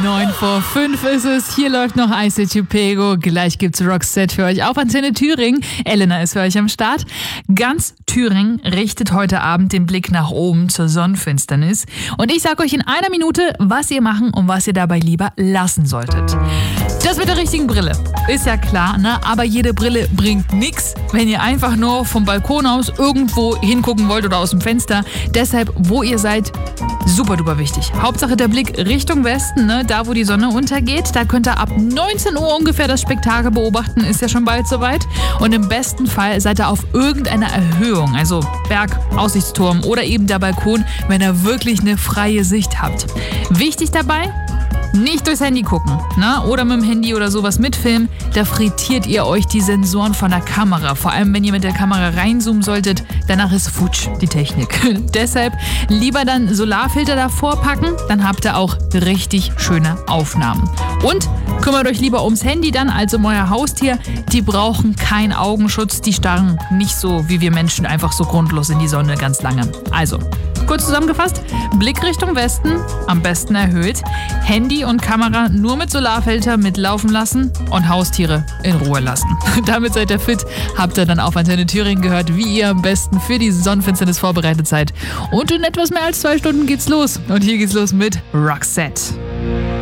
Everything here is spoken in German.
9:05 ist es. Hier läuft noch ICT Pego. Gleich gibt's Roxette für euch auf Antenne Thüringen. Elena ist für euch am Start. Ganz Thüringen richtet heute Abend den Blick nach oben zur Sonnenfinsternis. Und ich sag euch in einer Minute, was ihr machen und was ihr dabei lieber lassen solltet. Das mit der richtigen Brille ist ja klar, ne? Aber jede Brille bringt nix, wenn ihr einfach nur vom Balkon aus irgendwo hingucken wollt oder aus dem Fenster. Deshalb, wo ihr seid, super duper wichtig. Hauptsache der Blick Richtung Westen, ne? Da wo die Sonne untergeht. Da könnt ihr ab 19 Uhr ungefähr das Spektakel beobachten. Ist ja schon bald soweit. Und im besten Fall seid ihr auf irgendeiner Erhöhung, also Berg, Aussichtsturm oder eben der Balkon, wenn ihr wirklich eine freie Sicht habt. Wichtig dabei: nicht durchs Handy gucken, ne? Oder mit dem Handy oder sowas mitfilmen. Da frittiert ihr euch die Sensoren von der Kamera. Vor allem, wenn ihr mit der Kamera reinzoomen solltet, danach ist futsch die Technik. Deshalb lieber dann Solarfilter davor packen, dann habt ihr auch richtig schöne Aufnahmen. Und kümmert euch lieber ums Handy dann als um euer Haustier. Die brauchen keinen Augenschutz, die starren nicht so wie wir Menschen einfach so grundlos in die Sonne ganz lange. Also, kurz zusammengefasst: Blick Richtung Westen, am besten erhöht, Handy und Kamera nur mit Solarfilter mitlaufen lassen und Haustiere in Ruhe lassen. Damit seid ihr fit, habt ihr dann auf Antenne Thüringen gehört, wie ihr am besten für die Sonnenfinsternis vorbereitet seid. Und in etwas mehr als 2 Stunden geht's los. Und hier geht's los mit Roxette.